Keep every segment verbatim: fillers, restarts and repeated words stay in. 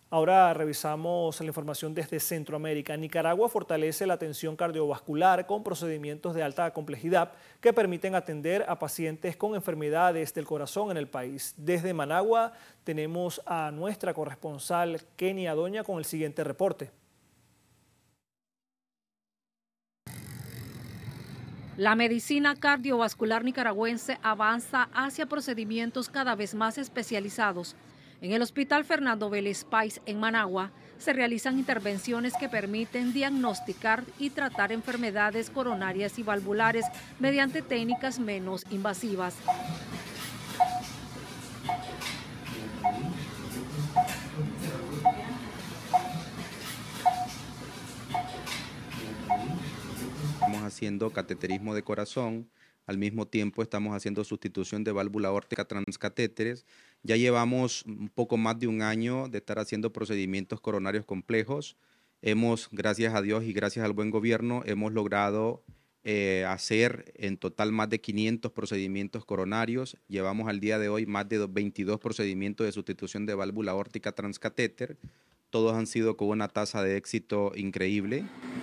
Ahora revisamos la información desde Centroamérica. Nicaragua fortalece la atención cardiovascular con procedimientos de alta complejidad que permiten atender a pacientes con enfermedades del corazón en el país. Desde Managua tenemos a nuestra corresponsal Kenia Doña con el siguiente reporte. La medicina cardiovascular nicaragüense avanza hacia procedimientos cada vez más especializados. En el Hospital Fernando Vélez Páez en Managua se realizan intervenciones que permiten diagnosticar y tratar enfermedades coronarias y valvulares mediante técnicas menos invasivas. Estamos haciendo cateterismo de corazón, al mismo tiempo estamos haciendo sustitución de válvula aórtica transcatéteres. Ya llevamos un poco más de un año de estar haciendo procedimientos coronarios complejos. Hemos, gracias a Dios y gracias al buen gobierno, hemos logrado eh, hacer en total más de quinientos procedimientos coronarios. Llevamos al día de hoy más de veintidós procedimientos de sustitución de válvula aórtica transcatéter. Todos han sido con una tasa de éxito increíble.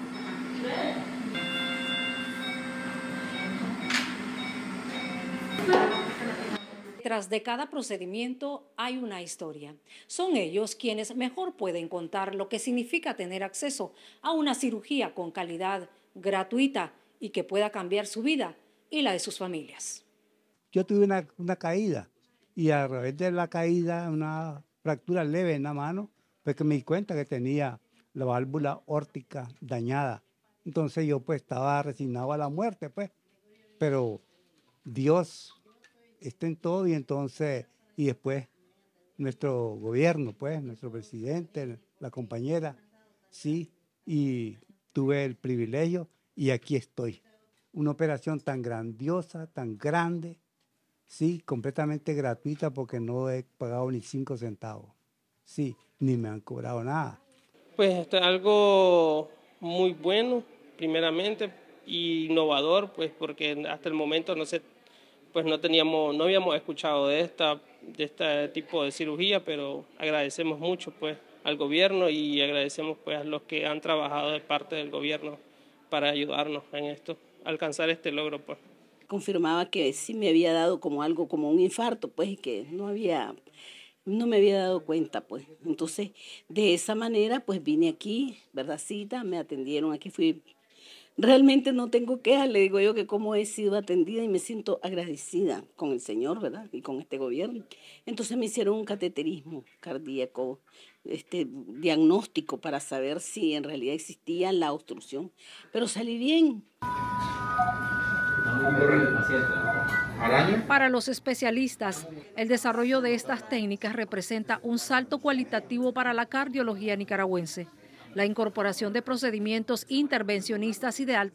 Tras de cada procedimiento hay una historia. Son ellos quienes mejor pueden contar lo que significa tener acceso a una cirugía con calidad, gratuita y que pueda cambiar su vida y la de sus familias. Yo tuve una, una caída y a través de la caída, una fractura leve en la mano, pues que me di cuenta que tenía la válvula aórtica dañada. Entonces yo pues estaba resignado a la muerte, pues, pero Dios está en todo y entonces, y después nuestro gobierno, pues, nuestro presidente, la compañera, sí, y tuve el privilegio y aquí estoy. Una operación tan grandiosa, tan grande, sí, completamente gratuita porque no he pagado ni cinco centavos, sí, ni me han cobrado nada. Pues esto es algo muy bueno, primeramente, y innovador, pues porque hasta el momento no se pues no teníamos, no habíamos escuchado de esta, de este tipo de cirugía, pero agradecemos mucho pues al gobierno y agradecemos pues a los que han trabajado de parte del gobierno para ayudarnos en esto, alcanzar este logro pues. Confirmaba que sí me había dado como algo, como un infarto, pues, y que no había, no me había dado cuenta, pues. Entonces, de esa manera, pues vine aquí, ¿verdad, cita? Me atendieron aquí, fui. Realmente no tengo quejas, le digo yo que cómo he sido atendida y me siento agradecida con el Señor, ¿verdad? Y con este gobierno. Entonces me hicieron un cateterismo cardíaco, este diagnóstico para saber si en realidad existía la obstrucción, pero salí bien. Para los especialistas, el desarrollo de estas técnicas representa un salto cualitativo para la cardiología nicaragüense. La incorporación de procedimientos intervencionistas y de alta